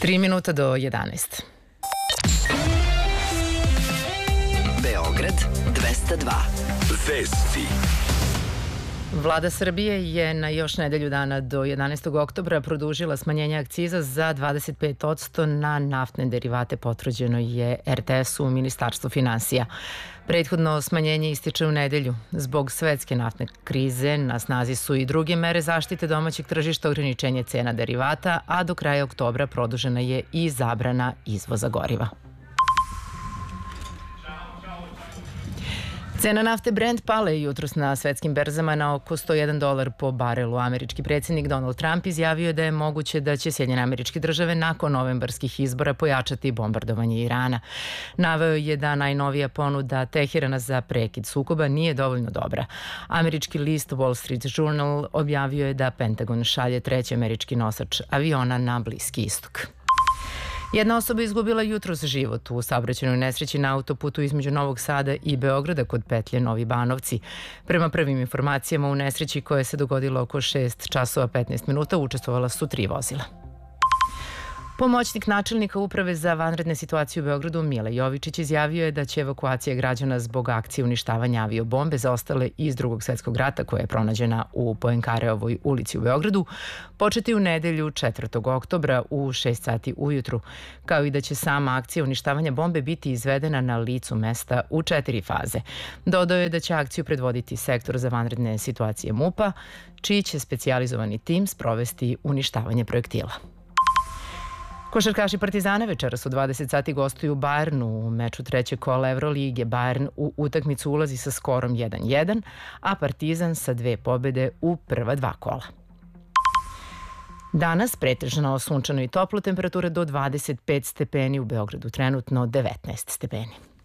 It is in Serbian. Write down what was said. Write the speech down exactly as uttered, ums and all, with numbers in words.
Tri minuta do jedanaest. Beograd dvesta dva. Vesti. Vlada Srbije je na još nedelju dana do jedanaestog oktobra produžila smanjenje akciza za dvadeset pet posto na naftne derivate, potvrđeno je er te esu u Ministarstvu finansija. Prethodno smanjenje ističe u nedelju. Zbog svetske naftne krize na snazi su i druge mere zaštite domaćeg tržišta, ograničenje cena derivata, a do kraja oktobra produžena je i zabrana izvoza goriva. Cena nafte Brent pala je jutros na svetskim berzama na oko sto jedan dolar po barelu. Američki predsjednik Donald Trump izjavio da je moguće da će Sjedinjene Američke Države nakon novembarskih izbora pojačati bombardovanje Irana. Naveo je da najnovija ponuda Teherana za prekid sukoba nije dovoljno dobra. Američki list Wall Street Journal objavio je da Pentagon šalje treći američki nosač aviona na Bliski istok. Jedna osoba izgubila jutros život u saobraćajnoj nesreći na autoputu između Novog Sada i Beograda kod petlje Novi Banovci. Prema prvim informacijama, u nesreći koja se dogodila oko šest časova petnaest minuta učestvovala su tri vozila. Pomoćnik načelnika Uprave za vanredne situacije u Beogradu Mile Jovičić izjavio je da će evakuacija građana zbog akcije uništavanja aviobombe zaostale iz Drugog svetskog rata, koja je pronađena u Poenkareovoj ulici u Beogradu, početi u nedelju četvrtog oktobra u šest sati ujutru, kao i da će sama akcija uništavanja bombe biti izvedena na licu mesta u četiri faze. Dodao je da će akciju predvoditi Sektor za vanredne situacije MUP-a, čiji će specijalizovani tim sprovesti uništavanje projektila. Košarkaši Partizana večeras u dvadeset sati gostuju Bayernu u meču trećeg kola Evrolige. Bayern u utakmicu ulazi sa skorom jedan jedan, a Partizan sa dve pobede u prva dva kola. Danas pretežno sunčano i toplo, temperatura do dvadeset pet stepeni, u Beogradu trenutno devetnaest stepeni.